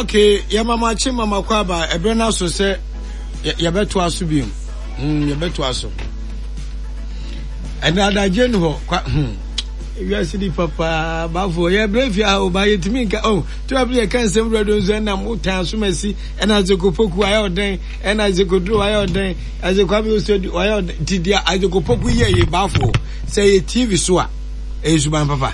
Okay, ya mama chi mama kwaba ebe na so se ya beto aso biom. Ya beto aso. Another gen ho kwa you are city papa bafo ya brefia o ba yetimi nka oh to abli kan sem redo nzo na mutan so masi na zekopoku ayo den na zekodro ayo den azekwabi ostodi ayo tidia azekopoku ye bafo say TV so a ezuban papa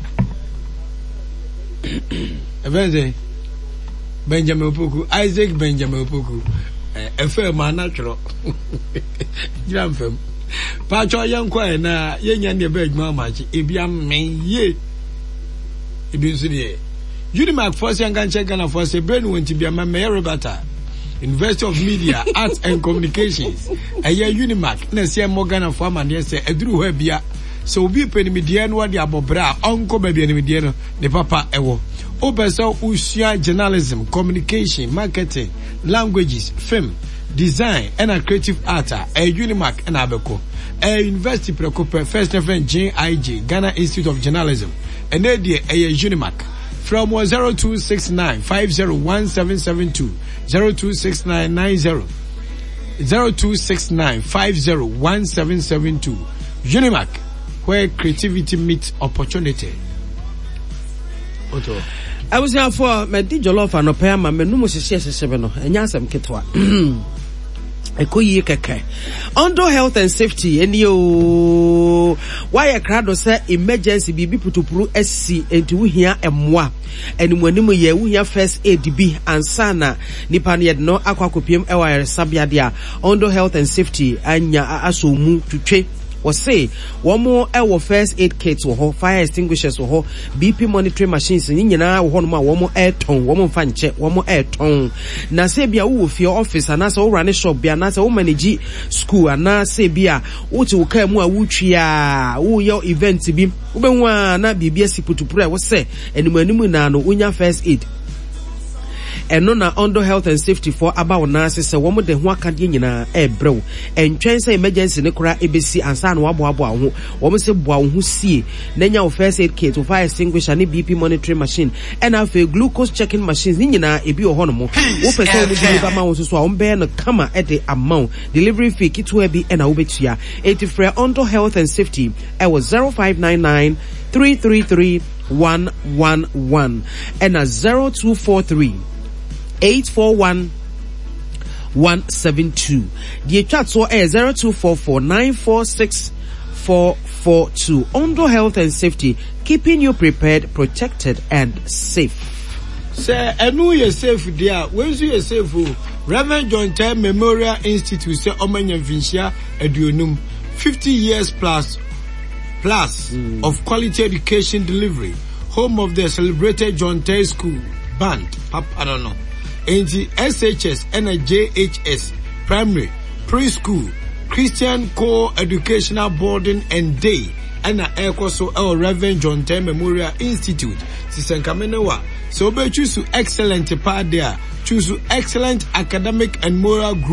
ebenze Benjamin Opoku Isaac Benjamin Opoku efe ma na tworo gramfam Pacho yankwa na yenya ne ba adwuma machi ebia men ye ebi nso de Unimark Force yankan check na force brain won't be ma me Roberta University of Media Arts and Communications aya Unimark na se Morgan for ma ne se aduru ho bia so obi penimidie no de abobra onko ba bia nimidie no ne papa ewo obesa usua journalism communication marketing languages film design and a creative art Unimark and abeko university precope first event JIJ Ghana Institute of Journalism and there Unimark from 0269 501772 0269 501772 Unimark where creativity meets opportunity. Oto I was here for my jollof and opera ma menu mo sese no enya asem ketwa ekoyi keke under health and safety eni o why crowd say emergency bibi putupuru SC enti wo hia emwa animu ye wo hia first aid bi ansana nipa ne no akwakopiem ewa sabia dia under health and safety anya asomu tutwe was say one more our first aid kits or fire extinguishers or BP monitoring machines in nyina wo no ma one more air ton one more fan check one more air ton na say bia wo fi office and as wo run shop bia na say wo manage school and na say bia wo ti wo ka mu a wo twia wo your event bi wo be hu na bibia siputupura wo say animu na no unya first aid and na under health and safety for about nurse say wo mo de ho akade nyina e brew en twen say emergency ne kora ebesi ansa na wabo abo ho wo mo say boa ho sie na nya wo first aid kit wo fire extinguisher ne BP monitoring machine and have a glucose checking machines ni nyina ebi ho no mo wo pese wo deliver ma wo so wo be no kama e de amount delivery fee kitwa bi e na wo betua 83 under health and safety e was 0599 333 111 and a 0243 841 172. The chat so 0244 946 442. Under health and safety, keeping you prepared, protected, and safe. Say, enu ye safe there. When you safe, Reverend John Tay Memorial Institute say Omanya Vincia Eduonum 50 years plus of quality education delivery. Home of the celebrated John Tay School Band. Papa, I don't know. In the SHS and JHS primary, preschool, Christian co-educational boarding and day, and also our Reverend John Tay Memorial Institute. Sisankamenewa. So be choose excellent part there. Choose excellent academic and moral group.